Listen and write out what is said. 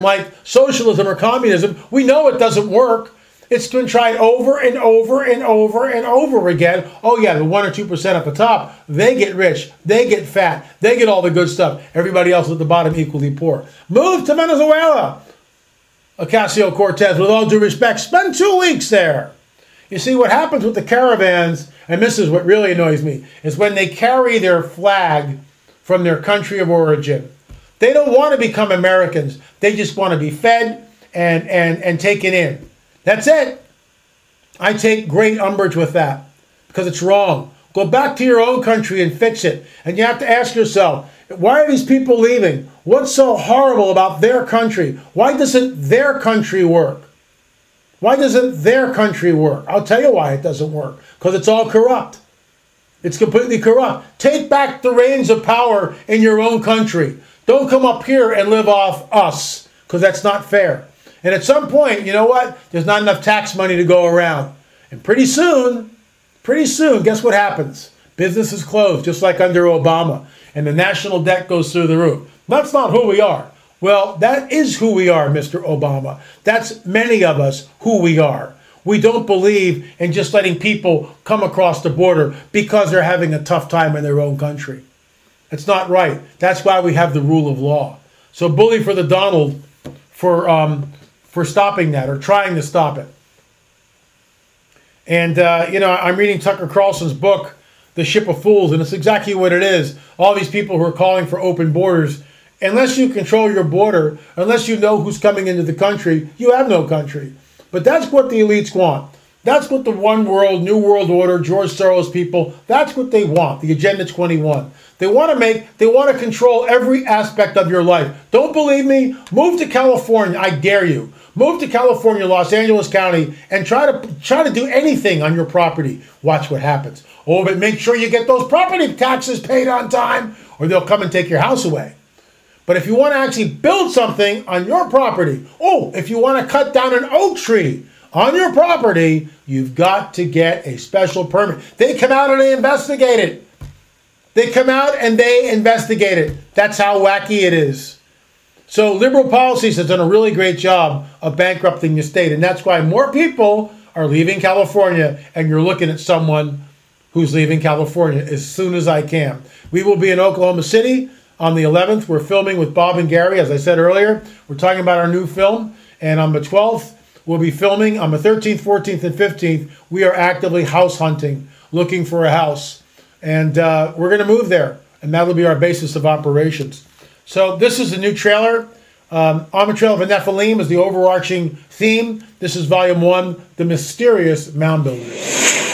like socialism or communism. We know it doesn't work. It's been tried over and over and over and over again. Oh yeah, the 1 or 2% at the top, they get rich, they get fat, they get all the good stuff. Everybody else at the bottom equally poor. Move to Venezuela. Ocasio-Cortez, with all due respect, spend 2 weeks there. You see, what happens with the caravans, and this is what really annoys me, is when they carry their flag from their country of origin. They don't want to become Americans. They just want to be fed and taken in. That's it. I take great umbrage with that because it's wrong. Go back to your own country and fix it. And you have to ask yourself, why are these people leaving? What's so horrible about their country? Why doesn't their country work? Why doesn't their country work? I'll tell you why it doesn't work. Because it's all corrupt. It's completely corrupt. Take back the reins of power in your own country. Don't come up here and live off us, because that's not fair. And at some point, you know what? There's not enough tax money to go around. And pretty soon, guess what happens? Businesses close, just like under Obama. And the national debt goes through the roof. That's not who we are. Well, that is who we are, Mr. Obama. That's many of us who we are. We don't believe in just letting people come across the border because they're having a tough time in their own country. It's not right. That's why we have the rule of law. So bully for the Donald for stopping that or trying to stop it. And, I'm reading Tucker Carlson's book, The Ship of Fools, and it's exactly what it is. All these people who are calling for open borders, unless you control your border, unless you know who's coming into the country, you have no country. But that's what the elites want. That's what the one world, new world order, George Soros people, that's what they want, the Agenda 21. They want to control every aspect of your life. Don't believe me? Move to California, I dare you. Move to California, Los Angeles County, and try to do anything on your property. Watch what happens. Oh, but make sure you get those property taxes paid on time, or they'll come and take your house away. But if you want to actually build something on your property, if you want to cut down an oak tree on your property, you've got to get a special permit. They come out and they investigate it. That's how wacky it is. So liberal policies has done a really great job of bankrupting the state. And that's why more people are leaving California. And you're looking at someone who's leaving California as soon as I can. We will be in Oklahoma City on the 11th. We're filming with Bob and Gary, as I said earlier. We're talking about our new film. And on the 12th, we'll be filming. On the 13th, 14th, and 15th, we are actively house hunting, looking for a house. And we're going to move there. And that'll be our basis of operations. So this is the new trailer. On the Trail of the Nephilim is the overarching theme. This is Volume 1, The Mysterious Mound Builders.